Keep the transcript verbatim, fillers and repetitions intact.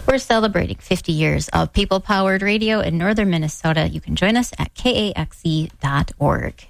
We're celebrating fifty years of people-powered radio in northern Minnesota. You can join us at K A X E dot org.